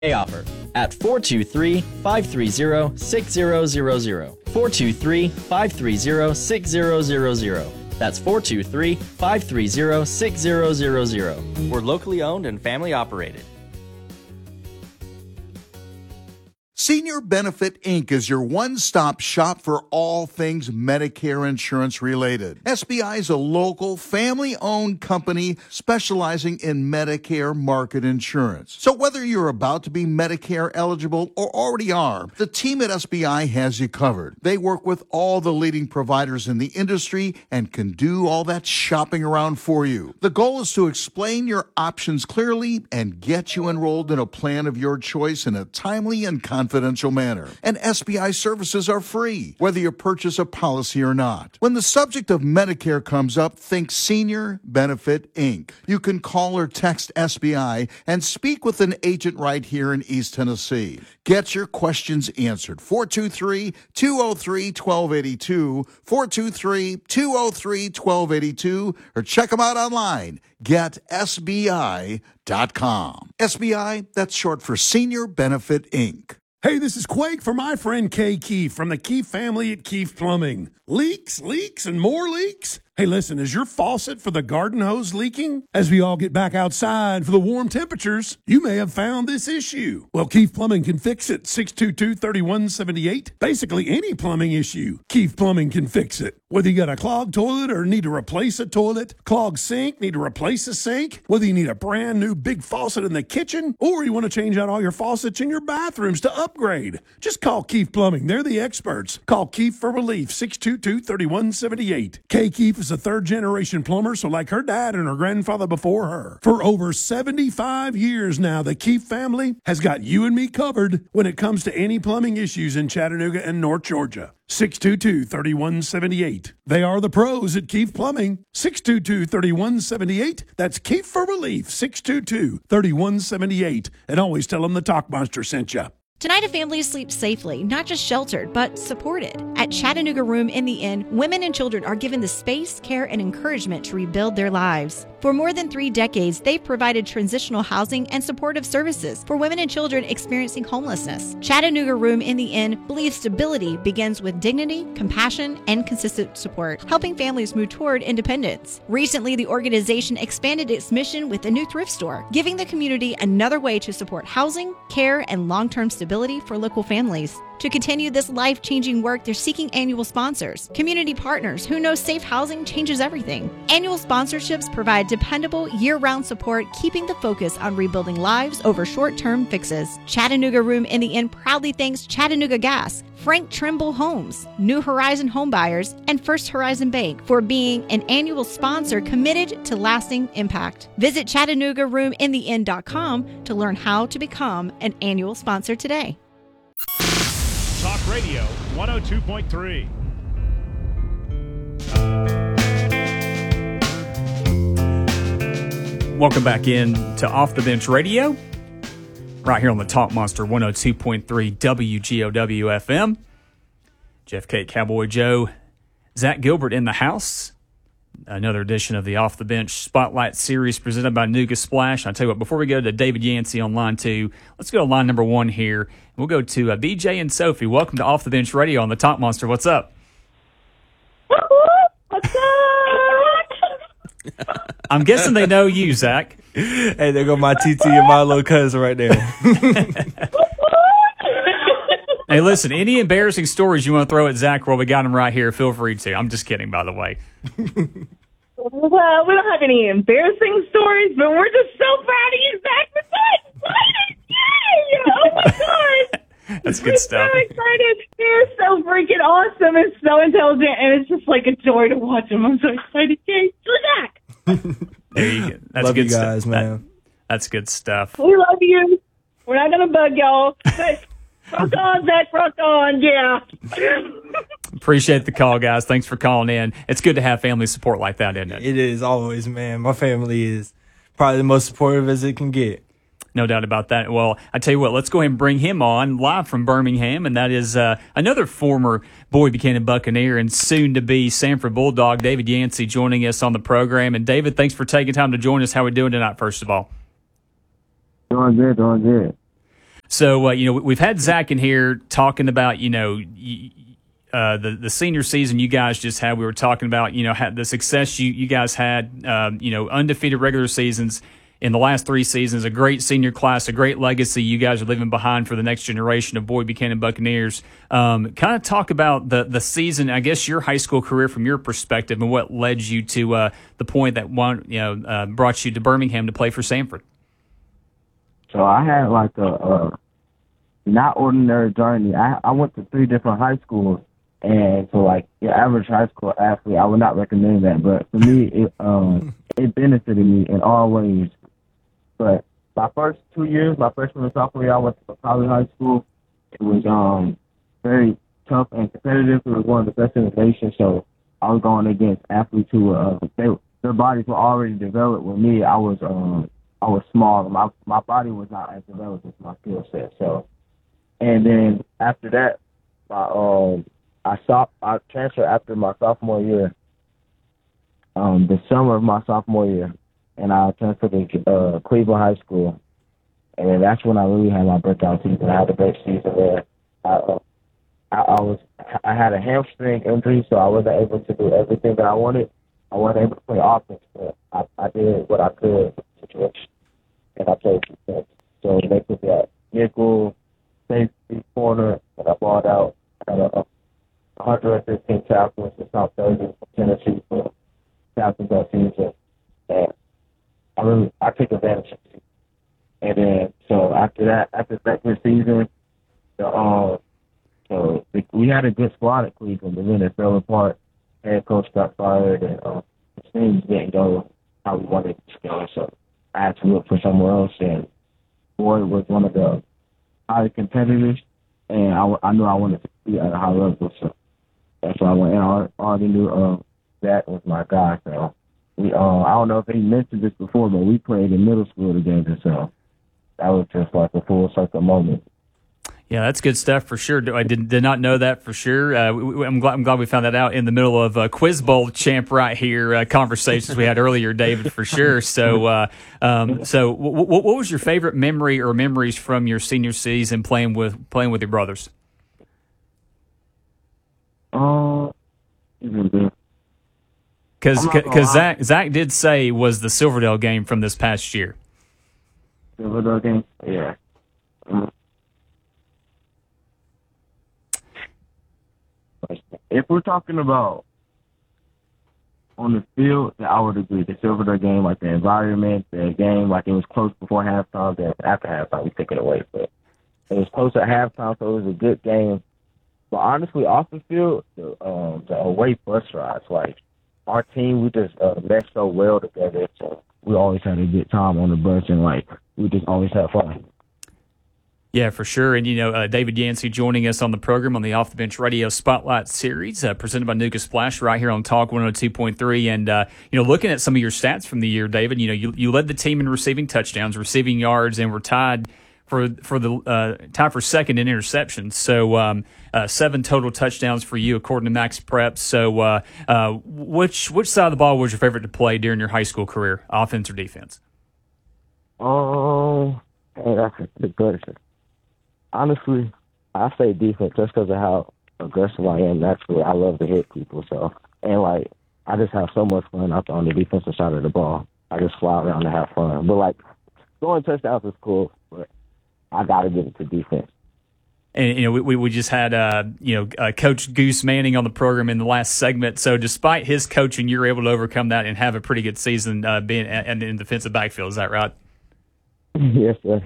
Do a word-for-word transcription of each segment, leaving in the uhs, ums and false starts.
offer at four two three, five three zero, six zero zero zero. four two three, five three zero, six zero zero zero. That's four two three, five three zero, six zero zero zero. We're locally owned and family operated. Senior Benefit Incorporated is your one-stop shop for all things Medicare insurance related. S B I is a local, family-owned company specializing in Medicare market insurance. So whether you're about to be Medicare eligible or already are, the team at S B I has you covered. They work with all the leading providers in the industry and can do all that shopping around for you. The goal is to explain your options clearly and get you enrolled in a plan of your choice in a timely and confidential manner. And S B I services are free, whether you purchase a policy or not. When the subject of Medicare comes up, think Senior Benefit Incorporated. You can call or text S B I and speak with an agent right here in East Tennessee. Get your questions answered. four two three, two oh three, one two eight two, four two three, two oh three, one two eight two, or check them out online. get S B I dot com. S B I, that's short for Senior Benefit Incorporated. Hey, this is Quake for my friend Kay Keefe from the Keefe family at Keefe Plumbing. Leaks, leaks, and more leaks? Hey, listen, is your faucet for the garden hose leaking? As we all get back outside for the warm temperatures, you may have found this issue. Well, Keefe Plumbing can fix it. six two two, three one seven eight. Basically, any plumbing issue, Keefe Plumbing can fix it. Whether you got a clogged toilet or need to replace a toilet, clogged sink, need to replace a sink, whether you need a brand new big faucet in the kitchen, or you want to change out all your faucets in your bathrooms to upgrade, just call Keefe Plumbing. They're the experts. Call Keefe for relief, six two two, three one seven eight. Kay Keefe is a third-generation plumber, so like her dad and her grandfather before her. For over seventy-five years now, the Keefe family has got you and me covered when it comes to any plumbing issues in Chattanooga and North Georgia. six two two, three one seven eight. They are the pros at Keefe Plumbing. six two two, three one seven eight. That's Keefe for relief, six two two, three one seven eight. And always tell them the Talk Monster sent you. Tonight, a family sleeps safely, not just sheltered, but supported. At Chattanooga Room in the Inn, women and children are given the space, care, and encouragement to rebuild their lives. For more than three decades, they've provided transitional housing and supportive services for women and children experiencing homelessness. Chattanooga Room in the Inn believes stability begins with dignity, compassion, and consistent support, helping families move toward independence. Recently, the organization expanded its mission with a new thrift store, giving the community another way to support housing, care, and long-term stability for local families. To continue this life-changing work, they're seeking annual sponsors, community partners who know safe housing changes everything. Annual sponsorships provide dependable, year-round support, keeping the focus on rebuilding lives over short-term fixes. Chattanooga Room in the Inn proudly thanks Chattanooga Gas, Frank Trimble Homes, New Horizon Homebuyers, and First Horizon Bank for being an annual sponsor committed to lasting impact. Visit Chattanooga Room in the Inn dot com to learn how to become an annual sponsor today. Talk Radio one oh two point three. Welcome back in to Off the Bench Radio, right here on the Talk Monster one oh two point three W G O W F M. Jeff Kate, Cowboy Joe, Zach Gilbert in the house. Another edition of the Off the Bench Spotlight Series presented by Nooga Splash. I tell you what, before we go to David Yancey on line two, let's go to line number one here. We'll go to uh, B J and Sophie. Welcome to Off the Bench Radio on the Talk Monster. What's up? What's up? I'm guessing they know you, Zach. Hey, there go my T T and my little cousin right there. Hey, listen, any embarrassing stories you want to throw at Zach while we got him right here, feel free to. I'm just kidding, by the way. Well, we don't have any embarrassing stories, but we're just so proud of you, Zach. We're so excited. Yay! Oh, my God. That's good we're stuff. so excited. You're so freaking awesome and so intelligent, and it's just like a joy to watch him. I'm so excited. Yay, Zach. There you go. That's love good you guys, stuff. man. That, that's good stuff. We love you. We're not going to bug y'all. But rock on, Zach, rock on, yeah. Appreciate the call, guys. Thanks for calling in. It's good to have family support like that, isn't it? It is always, man. My family is probably the most supportive as it can get. No doubt about that. Well, I tell you what, let's go ahead and bring him on live from Birmingham, and that is uh, another former Bowie Buchanan Buccaneer and soon-to-be Sanford Bulldog, David Yancey, joining us on the program. And, David, thanks for taking time to join us. How are we doing tonight, first of all? Doing good, doing good. So, uh, you know, we've had Zach in here talking about, you know, uh, the, the senior season you guys just had. We were talking about, you know, the success you, you guys had, um, you know, undefeated regular seasons in the last three seasons, a great senior class, a great legacy you guys are leaving behind for the next generation of Boyd Buchanan Buccaneers. Um, kind of talk about the, the season, I guess, your high school career from your perspective and what led you to uh, the point that one, you know, uh, brought you to Birmingham to play for Sanford. So I had like a, a not ordinary journey. I, I went to three different high schools, and so like your average high school athlete, I would not recommend that. But for me, it um it benefited me in all ways. But my first two years, my freshman and sophomore year, I went to College High School. It was um very tough and competitive. It was one of the best in the nation. So I was going against athletes who uh they, their bodies were already developed. With me, I was um I was small. My my body was not as developed as my skill set. So, and then after that, my um I saw I transferred after my sophomore year. Um, the summer of my sophomore year, and I transferred to uh, Cleveland High School, and then that's when I really had my breakout season. I had a great season there. I, uh, I, I was I had a hamstring injury, so I wasn't able to do everything that I wanted. I wasn't able to play offense, but I, I did what I could. Situation. And I played defense. So they put me at nickel, safety, corner, and I balled out. I had a, a one hundred fifteen tackles in South thirty from Tennessee for tackles that season. And I really, I took advantage of it. And then, so after that, after the second season, the, um, so the, we had a good squad at Cleveland, but then it fell apart. Head coach got fired, and um, the teams didn't go how we wanted it to go. So I had to look for somewhere else, and Boyd was one of the high competitors, and I, I knew I wanted to be at a high level, so that's why I went. And I already knew uh, that was my guy. So we, uh, I don't know if he mentioned this before, but we played in middle school together, so that was just like a full circle moment. Yeah, that's good stuff for sure. I did, did not know that for sure. Uh, we, I'm, glad, I'm glad we found that out in the middle of uh, Quiz Bowl champ right here uh, conversations we had earlier, David, for sure. So, uh, um, so w- w- what was your favorite memory or memories from your senior season playing with playing with your brothers? Uh, Because because Zach Zach did say was the Silverdale game from this past year. Silverdale game, yeah. Mm-hmm. If we're talking about on the field, I would agree. The Silverdale game, like the environment, the game, like it was close before halftime, then after halftime, we took it away. But it was close at halftime, so it was a good game. But honestly, off the field, the, um, the away bus rides, like our team, we just uh, meshed so well together. So we always had a good time on the bus, and like we just always had fun. Yeah, for sure. And, you know, uh, David Yancey joining us on the program on the Off the Bench Radio Spotlight Series, uh, presented by Nuka Splash right here on Talk one oh two point three. And, uh, you know, looking at some of your stats from the year, David, you know, you, you led the team in receiving touchdowns, receiving yards, and were tied for for the uh, tied for second in interceptions. So um, uh, seven total touchdowns for you, according to Max Prep. So uh, uh, which which side of the ball was your favorite to play during your high school career, offense or defense? Oh, hey, that's a good question. Honestly, I say defense just because of how aggressive I am naturally. I love to hit people, so and like I just have so much fun out there on the defensive side of the ball. I just fly around and have fun. But like throwing touchdowns is cool, but I got to get it to defense. And, you know, we, we just had, uh, you know, uh, Coach Goose Manning on the program in the last segment. So despite his coaching, you were able to overcome that and have a pretty good season uh, being in, in defensive backfield. Is that right? Yes, sir.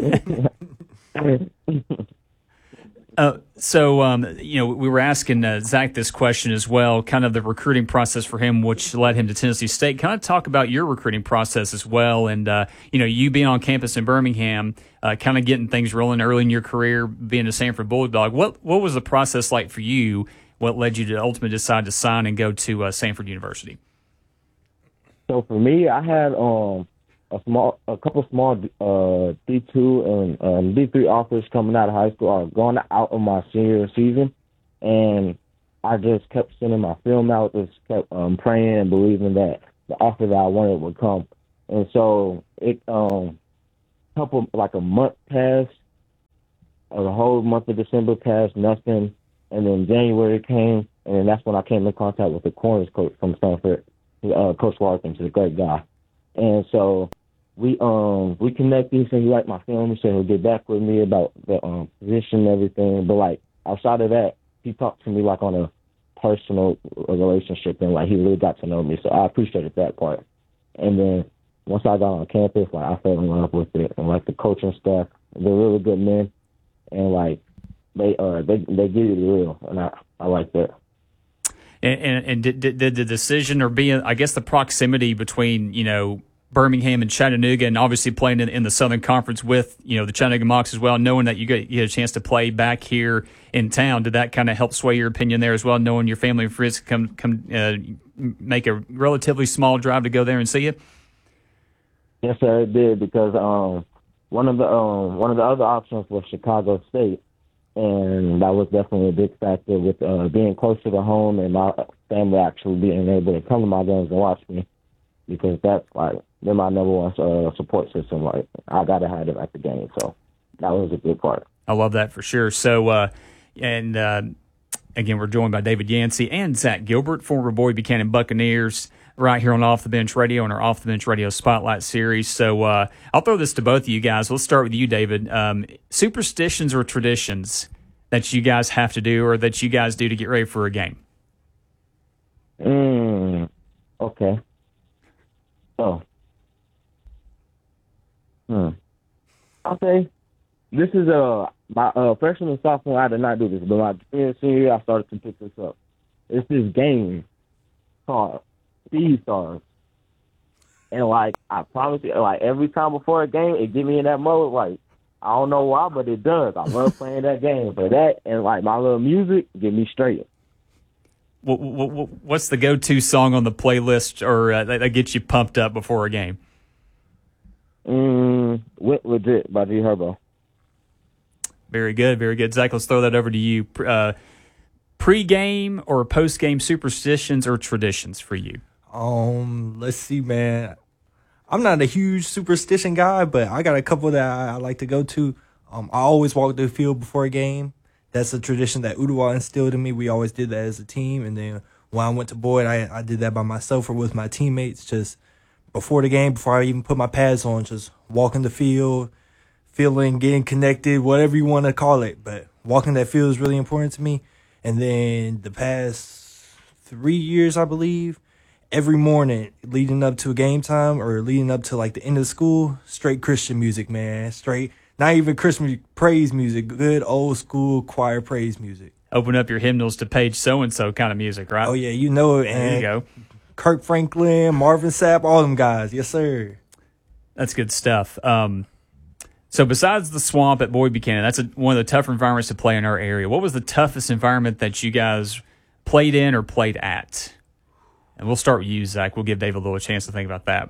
Uh, so, um, you know, we were asking uh, Zach this question as well, kind of the recruiting process for him, which led him to Tennessee State. Kind of talk about your recruiting process as well. And, uh, you know, you being on campus in Birmingham, uh, kind of getting things rolling early in your career, being a Sanford Bulldog. What what was the process like for you? What led you to ultimately decide to sign and go to uh, Sanford University? So for me, I had um, a small, a couple small uh, D two and um, D three offers coming out of high school, or going out of my senior season, and I just kept sending my film out, just kept um, praying and believing that the offer that I wanted would come. And so it, um, couple like a month passed, uh, the whole month of December passed, nothing. And then January came, and then that's when I came in contact with the corners coach from Stanford, uh, Coach Watkins, a great guy. And so we um we connected. He said he liked my film. He said he'll get back with me about the um, position and everything. But, like, outside of that, he talked to me, like, on a personal relationship, and, like, he really got to know me. So I appreciated that part. And then once I got on campus, like, I fell in love with it. And, like, the coaching staff, they're really good men. And, like, they uh they they give you the real, and I, I like that. And, and, and did, did, did the decision or being, I guess, the proximity between, you know, Birmingham and Chattanooga, and obviously playing in, in the Southern Conference with, you know, the Chattanooga Mocs as well, knowing that you get you had a chance to play back here in town, did that kind of help sway your opinion there as well, knowing your family and friends come come uh, make a relatively small drive to go there and see you? Yes, sir, it did, because um one of the um one of the other options was Chicago State. And that was definitely a big factor with uh, being closer to home and my family actually being able to come to my games and watch me, because that's, like, they're my number one uh, support system. Like, I got to have them at the game. So that was a big part. I love that for sure. So, uh, and uh, again, we're joined by David Yancey and Zach Gilbert, former Boyd Buchanan Buccaneers, right here on Off the Bench Radio and our Off the Bench Radio Spotlight series. So uh, I'll throw this to both of you guys. Let's start with you, David. Um, superstitions or traditions that you guys have to do or that you guys do to get ready for a game? Mm, okay. Oh. Hmm. Okay. This is uh, my uh, freshman and sophomore, I did not do this, but my junior and senior year, I started to pick this up. It's this game called Speed Stars. And, like, I promise you, like, every time before a game, it get me in that mode. Like, I don't know why, but it does. I love playing that game. For that and, like, my little music, get me straight. What, what, what's the go-to song on the playlist or uh, that, that gets you pumped up before a game? Mm, Went Legit by G Herbo. Very good, very good. Zach, let's throw that over to you. Uh, pre-game or post-game superstitions or traditions for you? Um, let's see, man. I'm not a huge superstition guy, but I got a couple that I, I like to go to. Um, I always walk the field before a game. That's a tradition that Udawa instilled in me. We always did that as a team. And then when I went to Boyd, I, I did that by myself or with my teammates. Just before the game, before I even put my pads on, just walking the field, feeling, getting connected, whatever you want to call it. But walking that field is really important to me. And then the past three years, I believe, every morning leading up to game time or leading up to, like, the end of school, straight Christian music, man. Straight, not even Christmas praise music, good old school choir praise music. Open up your hymnals to page so-and-so kind of music, right? Oh, yeah, you know it. There you go. Kirk Franklin, Marvin Sapp, all them guys. Yes, sir. That's good stuff. Um, so besides the swamp at Boyd Buchanan, that's a, one of the tougher environments to play in our area. What was the toughest environment that you guys played in or played at? And we'll start with you, Zach. We'll give Dave a little chance to think about that.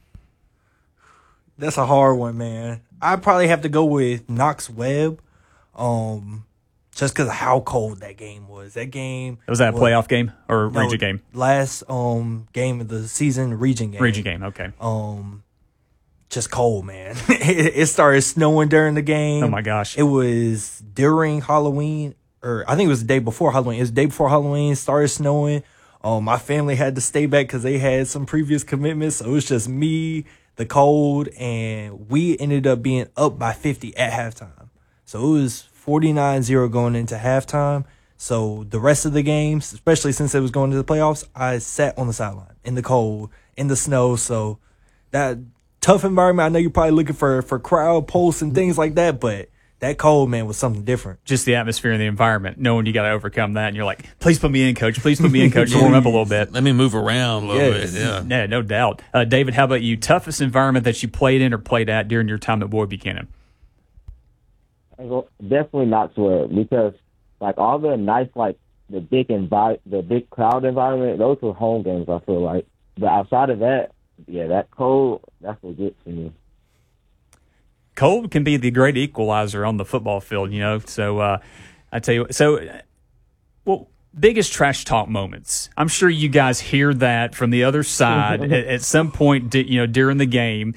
That's a hard one, man. I'd probably have to go with Knox Webb, um, just because of how cold that game was. That game was that a was, playoff game or no, region game? Last um game of the season, region game. Region game, okay. Um, just cold, man. it, it started snowing during the game. Oh my gosh! It was during Halloween, or I think it was the day before Halloween. It was the day before Halloween. Started snowing. Um, my family had to stay back because they had some previous commitments. So it was just me, the cold, and we ended up being up by fifty at halftime. So it was forty-nine zero going into halftime. So the rest of the games, especially since it was going to the playoffs, I sat on the sideline in the cold, in the snow. So that tough environment, I know you're probably looking for, for crowd pulse and things like that, but that cold, man, was something different. Just the atmosphere and the environment, knowing you got to overcome that. And you're like, please put me in, coach. Please put me in, coach. Warm up a little bit. Let me move around a little yes. bit. Yeah. yeah, no doubt. Uh, David, how about you? Toughest environment that you played in or played at during your time at Boyd Buchanan? Definitely not Webb, because, like, all the nice, like, the big envi- the big crowd environment, those were home games, I feel like. But outside of that, yeah, that cold, that's what gets to me. Cold can be the great equalizer on the football field, you know. So uh, I tell you, so well, biggest trash talk moments. I'm sure you guys hear that from the other side at, at some point, you know, during the game.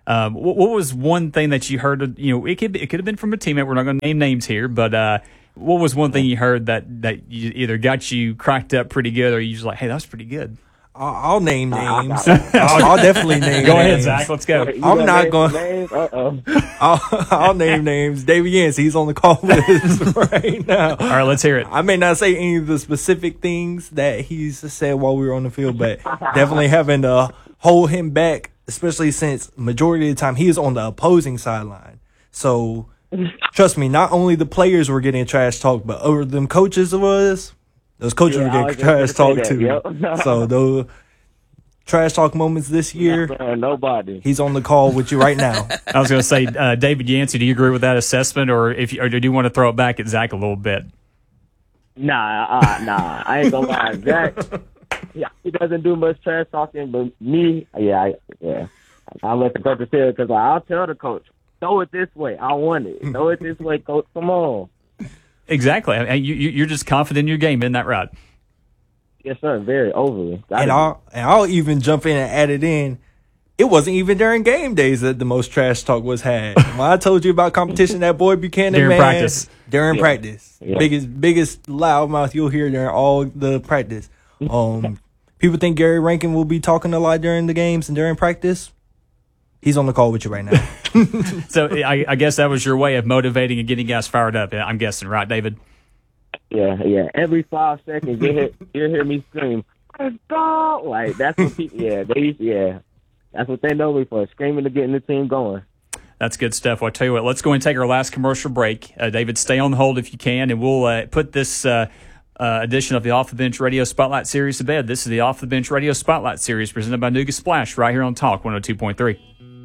Um, what, what was one thing that you heard? You know, it could be, it could have been from a teammate. We're not going to name names here, but uh, what was one thing you heard that that you either got you cracked up pretty good, or you just like, hey, that was pretty good? I'll, I'll name names. I'll, I'll definitely name. Go names. ahead, Zach. Let's go. I'm not going. Uh-oh. I'll, I'll name names. David Yancey, he's on the call with us right now. All right, let's hear it. I may not say any of the specific things that he's said while we were on the field, but definitely having to hold him back, especially since majority of the time he is on the opposing sideline. So trust me, not only the players were getting trash talk, but over them coaches was. Those coaches Yeah, were getting trash talk too. Yep. So those trash talk moments this year, nobody. He's on the call with you right now. I was going to say, uh, David Yancey, do you agree with that assessment, or if you, or do you want to throw it back at Zach a little bit? Nah, uh, nah, I ain't gonna lie. Zach, yeah, he doesn't do much trash talking, but me, yeah, I, yeah, I let the coach tell it because like, I'll tell the coach, throw it this way, I want it. Throw it this way, coach. Come on. Exactly. I mean, you, you're just confident in your game, isn't that right? Yes, sir. Very overly. And I'll, and I'll even jump in and add it in. It wasn't even during game days that the most trash talk was had. When I told you about competition, that boy Buchanan, during man, practice. During yeah. practice. Yeah. Biggest biggest loudmouth you'll hear during all the practice. Um, people think Gary Rankin will be talking a lot during the games and during practice. He's on the call with you right now. So I, I guess that was your way of motivating and getting guys fired up. I'm guessing, right, David? Yeah, yeah. Every five seconds, you hear, you hear me scream, "Let's go!" Like that's what people. Yeah, they. Yeah, that's what they know me for, screaming to getting the team going. That's good stuff. Well, I'll tell you what. Let's go and take our last commercial break. Uh, David, stay on hold if you can, and we'll uh, put this uh, uh, edition of the Off the Bench Radio Spotlight Series to bed. This is the Off the Bench Radio Spotlight Series presented by Nooga Splash right here on Talk one oh two point three.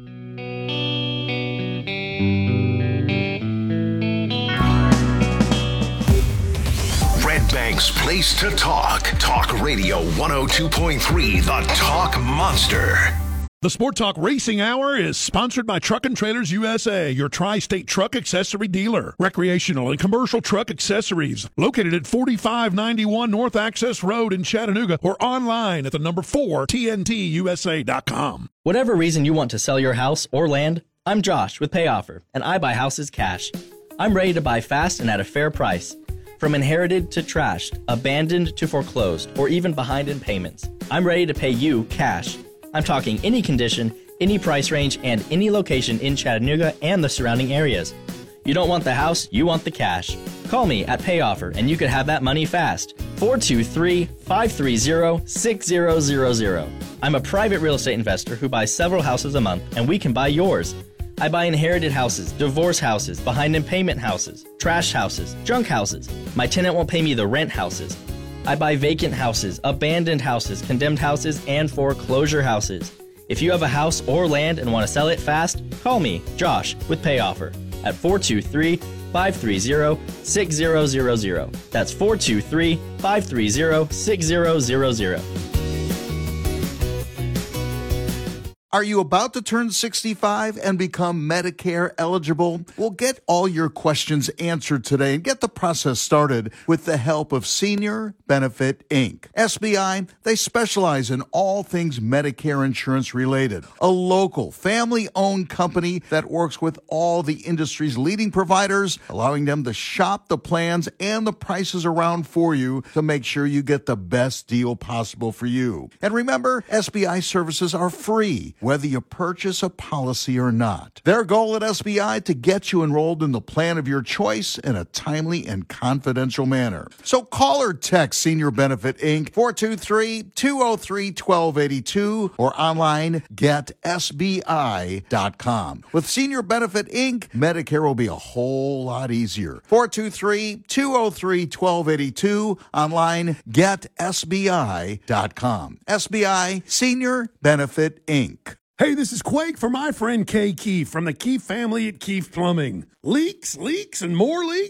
Red Bank's place to talk. Talk Radio one oh two point three, the Talk Monster. The Sport Talk Racing Hour is sponsored by Truck and Trailers U S A, your tri-state truck accessory dealer. Recreational and commercial truck accessories. Located at forty-five ninety-one North Access Road in Chattanooga or online at the number four, T N T U S A dot com. Whatever reason you want to sell your house or land, I'm Josh with PayOffer, and I buy houses cash. I'm ready to buy fast and at a fair price. From inherited to trashed, abandoned to foreclosed, or even behind in payments, I'm ready to pay you cash. I'm talking any condition, any price range, and any location in Chattanooga and the surrounding areas. You don't want the house, you want the cash. Call me at PayOffer and you could have that money fast. four two three, five three zero, six zero zero zero. I'm a private real estate investor who buys several houses a month, and we can buy yours. I buy inherited houses, divorce houses, behind in payment houses, trash houses, junk houses. My tenant won't pay me the rent houses. I buy vacant houses, abandoned houses, condemned houses, and foreclosure houses. If you have a house or land and want to sell it fast, call me, Josh, with PayOffer at four two three, five three zero, six zero zero zero. That's four two three, five three zero, six zero zero zero. Are you about to turn sixty-five and become Medicare eligible? Well, get all your questions answered today and get the process started with the help of Senior Benefit Incorporated. S B I, they specialize in all things Medicare insurance related. A local, family-owned company that works with all the industry's leading providers, allowing them to shop the plans and the prices around for you to make sure you get the best deal possible for you. And remember, S B I services are free, whether you purchase a policy or not. Their goal at S B I to get you enrolled in the plan of your choice in a timely and confidential manner. So call or text Senior Benefit Incorporated four two three, two oh three, one two eight two or online get S B I dot com. With Senior Benefit Incorporated, Medicare will be a whole lot easier. four two three, two oh three, one two eight two, online get S B I dot com. S B I, Senior Benefit Incorporated. Hey, this is Quake for my friend Kay Keefe from the Keefe family at Keefe Plumbing. Leaks, leaks, and more leaks?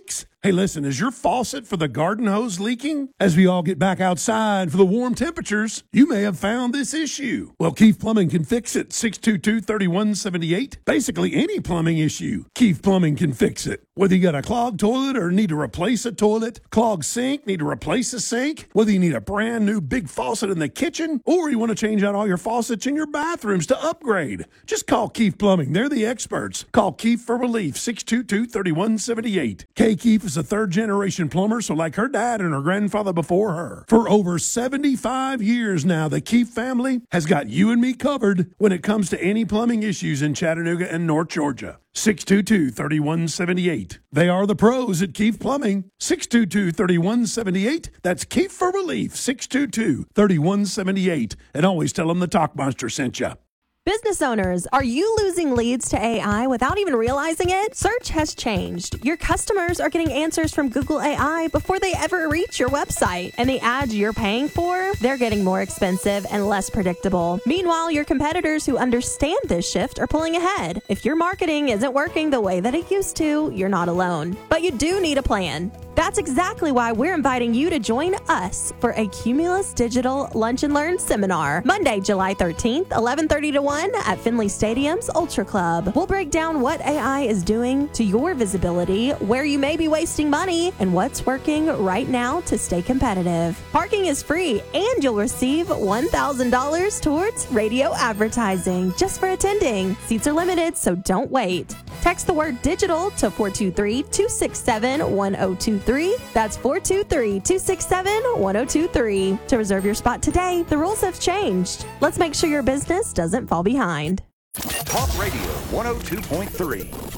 Hey, listen, is your faucet for the garden hose leaking? As we all get back outside for the warm temperatures, you may have found this issue. Well, Keith Plumbing can fix it. six two two, three one seven eight. Basically, any plumbing issue, Keith Plumbing can fix it. Whether you got a clogged toilet or need to replace a toilet, clogged sink, need to replace a sink, whether you need a brand new big faucet in the kitchen, or you want to change out all your faucets in your bathrooms to upgrade, just call Keith Plumbing. They're the experts. Call Keith for relief, six two two, three one seven eight. Kay Keith is a third-generation plumber, so like her dad and her grandfather before her. For over seventy-five years now, the Keith family has got you and me covered when it comes to any plumbing issues in Chattanooga and North Georgia. six two two, three one seven eight. They are the pros at Keith Plumbing. six two two, three one seven eight. That's Keith for relief, six two two, three one seven eight. And always tell them the Talk Monster sent you. Business owners, are you losing leads to A I without even realizing it? Search has changed. Your customers are getting answers from Google A I before they ever reach your website. And the ads you're paying for, they're getting more expensive and less predictable. Meanwhile, your competitors who understand this shift are pulling ahead. If your marketing isn't working the way that it used to, you're not alone. But you do need a plan. That's exactly why we're inviting you to join us for a Cumulus Digital Lunch and Learn seminar, Monday, July thirteenth, eleven thirty to one at Finley Stadium's Ultra Club. We'll break down what A I is doing to your visibility, where you may be wasting money, and what's working right now to stay competitive. Parking is free, and you'll receive one thousand dollars towards radio advertising just for attending. Seats are limited, so don't wait. Text the word digital to four two three, two six seven, one zero two three. That's four two three, two six seven, one zero two three. To reserve your spot today, the rules have changed. Let's make sure your business doesn't fall behind. Talk Radio one oh two point three.